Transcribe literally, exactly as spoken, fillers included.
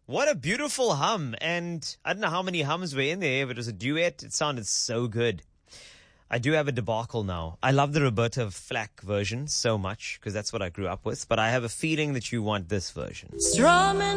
What a beautiful hum. And I don't know how many hums were in there, but it was a duet. It sounded so good. I do have a debacle now. I love the Roberta Flack version so much because that's what I grew up with. But I have a feeling that you want this version. Strumming